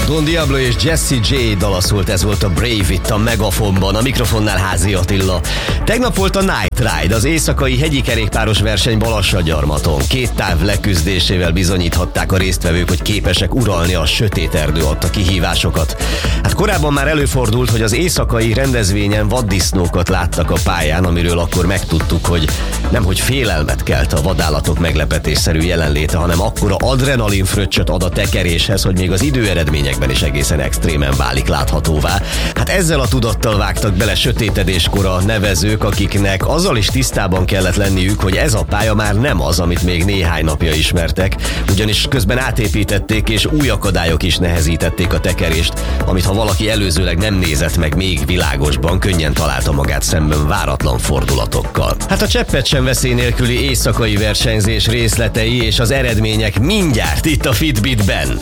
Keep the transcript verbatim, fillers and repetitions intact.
Don Diablo és Jesse J dala szólt, ez volt a Brave itt a Megafonban, a mikrofonnál Házi Attila. Tegnap volt a Night Ride, az éjszakai hegyi kerékpáros verseny Balassagyarmaton. Két táv leküzdésével bizonyíthatták a résztvevők, hogy képesek uralni a sötét erdő adta kihívásokat. Hát korábban már előfordult, hogy az éjszakai rendezvényen vaddisznókat láttak a pályán, amiről akkor megtudtuk, hogy nemhogy félelmet kelt a vadállatok meglepetésszerű jelenléte, hanem akkora adrenalinfröccsöt ad a tekeréshez, hogy még az időeredményekben is egészen extrémen válik láthatóvá. Hát ezzel a tudattal vágtak bele sötétedéskor a nevezők, akiknek azzal is tisztában kellett lenniük, hogy ez a pálya már nem az, amit még néhány napja ismertek, ugyanis közben átépítették és új akadályok is nehezítették a tekerést, amit ha valaki előzőleg nem nézett meg még világosban, könnyen találta magát szemben váratlan fordulatokkal. Hát a cseppet sem veszély nélküli éjszakai versenyzés részletei és az eredmények mindjárt itt a Fitbitben.